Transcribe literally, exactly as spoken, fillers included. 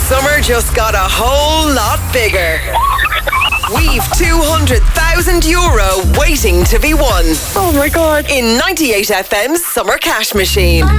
Summer just got a whole lot bigger. We've two hundred thousand euro waiting to be won. Oh my God. In ninety-eight F M's Summer Cash Machine.